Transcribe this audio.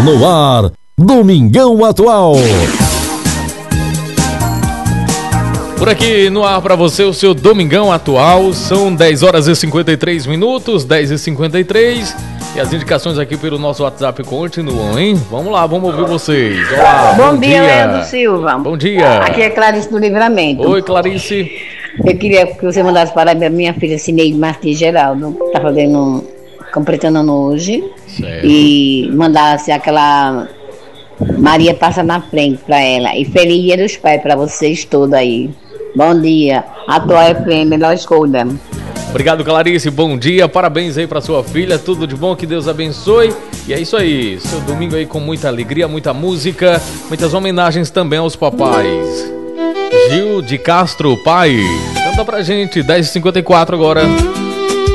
No ar, Domingão Atual. Por aqui no ar para você o seu Domingão Atual. São 10 horas e 53 minutos, 10h53. E as indicações aqui pelo nosso WhatsApp continuam, hein? Vamos lá, vamos ouvir vocês. Olá, bom dia, Leandro Silva. Bom dia. Aqui é Clarice do Livramento. Oi, Clarice. Eu queria que você mandasse parabéns para minha filha Cineide Martins Geraldo, que está completando ano hoje. Certo. E mandasse aquela Maria Passa na Frente para ela. E feliz Dia dos Pais para vocês todos aí. Bom dia. Atual FM, melhor escolha. Obrigado, Clarice. Bom dia. Parabéns aí para sua filha. Tudo de bom, que Deus abençoe. E é isso aí. Seu domingo aí com muita alegria, muita música, muitas homenagens também aos papais. Gil de Castro, pai. Canta pra gente. 10h54 agora.